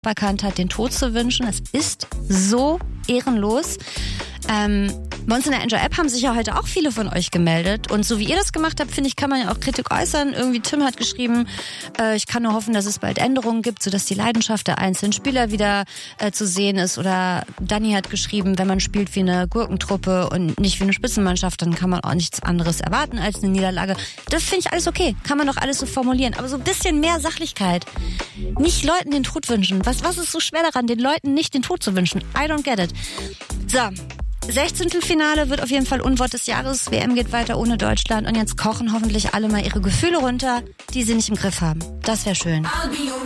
erkannt hat, den Tod zu wünschen. Es ist so ehrenlos. Bei uns in der Enjoy-App haben sich ja heute auch viele von euch gemeldet. Und so wie ihr das gemacht habt, finde ich, kann man ja auch Kritik äußern. Irgendwie Tim hat geschrieben, ich kann nur hoffen, dass es bald Änderungen gibt, sodass die Leidenschaft der einzelnen Spieler wieder zu sehen ist. Oder Dani hat geschrieben, wenn man spielt wie eine Gurkentruppe und nicht wie eine Spitzenmannschaft, dann kann man auch nichts anderes erwarten als eine Niederlage. Das finde ich alles okay. Kann man doch alles so formulieren. Aber so ein bisschen mehr Sachlichkeit. Nicht Leuten den Tod wünschen. Was ist so schwer daran, den Leuten nicht den Tod zu wünschen? I don't get it. So. 16. Finale wird auf jeden Fall Unwort des Jahres. WM geht weiter ohne Deutschland. Und jetzt kochen hoffentlich alle mal ihre Gefühle runter, die sie nicht im Griff haben. Das wäre schön.